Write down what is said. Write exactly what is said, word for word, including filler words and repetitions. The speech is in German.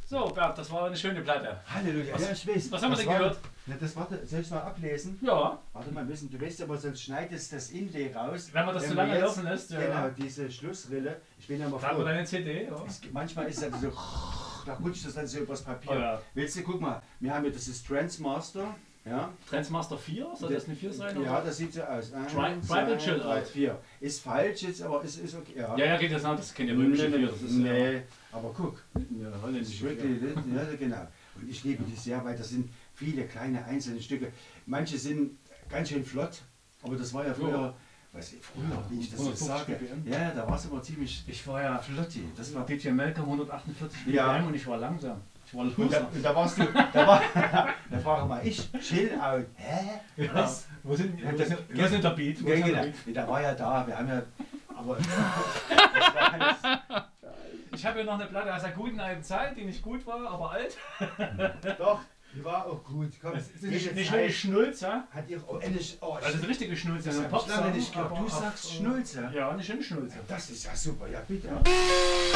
So, Bert, das war eine schöne Platte. Halleluja, Was- ja, ich weiß. was haben wir Das denn war- gehört? Na, das warte, soll ich mal ablesen? Ja, Warte mal, wissen, du weißt aber, sonst schneidest das Inlay raus. wenn man das zu wir lange jetzt- laufen lässt, ja. Genau, diese Schlussrille. Ich bin ja mal Sagen wir froh. deine C D, ja. Es, manchmal ist das so, da rutscht das dann so übers Papier. Oh ja. Willst du, guck mal, wir haben ja das ist Transmaster. Ja, Transmaster vier, soll das eine vier sein? ja, Oder? das sieht so aus. Eins, Tri- zwei, Tribal Chill drei, Out. vier. Ist falsch jetzt, aber ist, ist okay. Ja, Ja, ja, geht das an, das kennt ihr römische vier. Das ist nee, aber guck. ja, ja holländische Wirklich, vier. ja, genau. Und ich liebe die sehr, weil das sind viele kleine einzelne Stücke. Manche sind ganz schön flott, aber das war ja früher, was früher, wie ich das so hundertfünfzig sage, B P M. ja, da war es immer ziemlich Ich war ja flotti. Das war, D J Melker hundertachtundvierzig B P M Ja. und ich war langsam. Ich war und, da, loser. und da warst du, da war, da frage mal ich, chill out. Hä? Ja. Was? Wo sind, Ja, wo das- sind, wo ist denn der Beat? Wo Ja, ist denn der genau. Beat? Da war ja da, wir haben ja, aber das war alles, Ich habe ja noch eine Platte aus der guten alten Zeit, die nicht gut war, aber alt. doch, die war auch gut. Komm, Das ist jede nicht, nicht Zeit wirklich Schnulze. hat ihre, oh, endlich, oh, Also das ist eine richtige Schnulze. Das eine hab ich lange Popsong, nicht gehört. aber Du auf- sagst Schnulze? Ja, eine schöne Schnulze. das ist ja super, ja bitte. Ja.